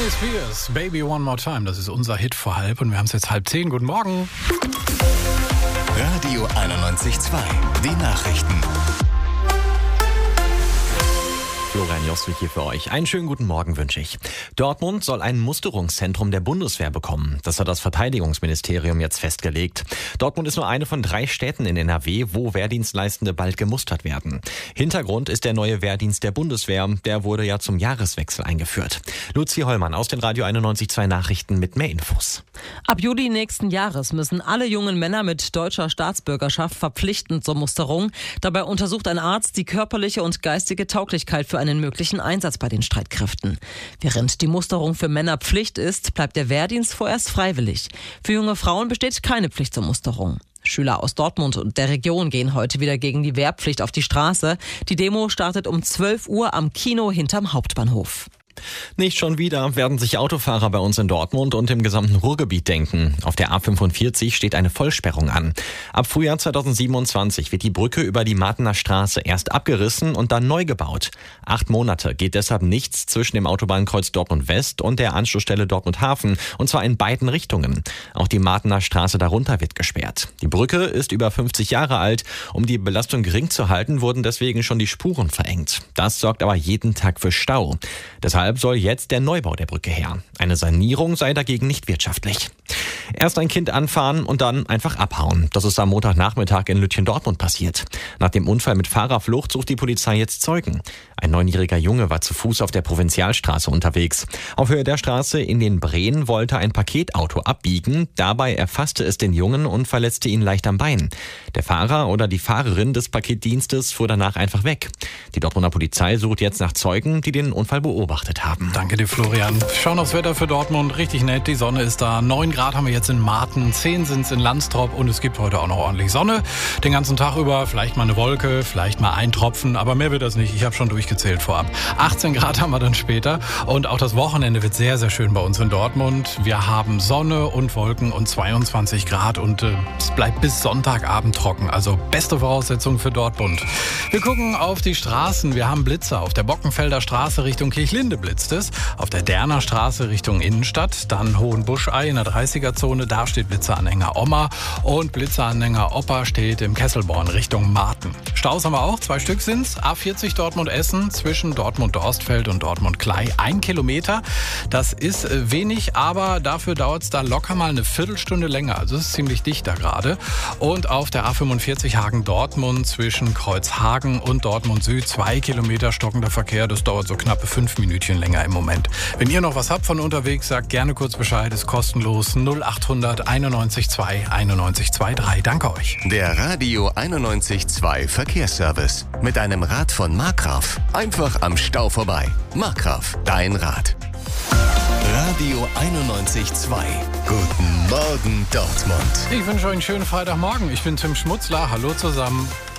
Britney Spears, Baby One More Time, das ist unser Hit vor halb und wir haben es jetzt 9:30. Guten Morgen. Radio 91.2, die Nachrichten. Florian Jostwig hier für euch. Einen schönen guten Morgen wünsche ich. Dortmund soll ein Musterungszentrum der Bundeswehr bekommen. Das hat das Verteidigungsministerium jetzt festgelegt. Dortmund ist nur eine von 3 Städten in NRW, wo Wehrdienstleistende bald gemustert werden. Hintergrund ist der neue Wehrdienst der Bundeswehr. Der wurde ja zum Jahreswechsel eingeführt. Luzi Hollmann aus den Radio 91.2 Nachrichten mit mehr Infos. Ab Juli nächsten Jahres müssen alle jungen Männer mit deutscher Staatsbürgerschaft verpflichtend zur Musterung. Dabei untersucht ein Arzt die körperliche und geistige Tauglichkeit für einen möglichen Einsatz bei den Streitkräften. Während die Musterung für Männer Pflicht ist, bleibt der Wehrdienst vorerst freiwillig. Für junge Frauen besteht keine Pflicht zur Musterung. Schüler aus Dortmund und der Region gehen heute wieder gegen die Wehrpflicht auf die Straße. Die Demo startet um 12 Uhr am Kino hinterm Hauptbahnhof. Nicht schon wieder werden sich Autofahrer bei uns in Dortmund und im gesamten Ruhrgebiet denken. Auf der A45 steht eine Vollsperrung an. Ab Frühjahr 2027 wird die Brücke über die Martener Straße erst abgerissen und dann neu gebaut. 8 Monate geht deshalb nichts zwischen dem Autobahnkreuz Dortmund West und der Anschlussstelle Dortmund Hafen, und zwar in beiden Richtungen. Auch die Martener Straße darunter wird gesperrt. Die Brücke ist über 50 Jahre alt. Um die Belastung gering zu halten, wurden deswegen schon die Spuren verengt. Das sorgt aber jeden Tag für Stau. Deshalb soll jetzt der Neubau der Brücke her. Eine Sanierung sei dagegen nicht wirtschaftlich. Erst ein Kind anfahren und dann einfach abhauen. Das ist am Montagnachmittag in Lütchen-Dortmund passiert. Nach dem Unfall mit Fahrerflucht sucht die Polizei jetzt Zeugen. Ein 9-jähriger Junge war zu Fuß auf der Provinzialstraße unterwegs. Auf Höhe der Straße in den Breen wollte ein Paketauto abbiegen. Dabei erfasste es den Jungen und verletzte ihn leicht am Bein. Der Fahrer oder die Fahrerin des Paketdienstes fuhr danach einfach weg. Die Dortmunder Polizei sucht jetzt nach Zeugen, die den Unfall beobachtet haben. Danke dir, Florian. Schauen aufs Wetter für Dortmund. Richtig nett, die Sonne ist da. 9 Grad haben wir jetzt in Marten, 10 sind es in Landstrop und es gibt heute auch noch ordentlich Sonne. Den ganzen Tag über vielleicht mal eine Wolke, vielleicht mal ein Tropfen, aber mehr wird das nicht. Ich habe schon durchgezählt vorab. 18 Grad haben wir dann später und auch das Wochenende wird sehr, sehr schön bei uns in Dortmund. Wir haben Sonne und Wolken und 22 Grad und es bleibt bis Sonntagabend trocken. Also beste Voraussetzungen für Dortmund. Wir gucken auf die Straßen. Wir haben Blitzer. Auf der Bockenfelder Straße Richtung Kirchlinde blitzt es. Auf der Derner Straße Richtung Innenstadt. Dann Hohenbuschei in der 30er-Zone. Da steht Blitzeranhänger Omma. Und Blitzeranhänger Oppa steht im Kesselborn Richtung Marten. Staus haben wir auch. 2 Stück sind's. A40 Dortmund-Essen zwischen Dortmund-Dorstfeld und Dortmund-Klei. 1 Kilometer. Das ist wenig, aber dafür dauert es da locker mal eine Viertelstunde länger. Also es ist ziemlich dicht da gerade. Und auf der A45 Hagen-Dortmund zwischen Kreuzhagen und Dortmund Süd 2 Kilometer stockender Verkehr. Das dauert so knappe 5 Minütchen länger im Moment. Wenn ihr noch was habt von unterwegs, sagt gerne kurz Bescheid. Ist kostenlos 0800 91 2 91 23. Danke euch. Der Radio 91.2 Verkehrsservice. Mit einem Rad von Markgraf. Einfach am Stau vorbei. Markgraf, dein Rad. Radio 91.2. Guten Morgen, Dortmund. Ich wünsche euch einen schönen Freitagmorgen. Ich bin Tim Schmutzler. Hallo zusammen.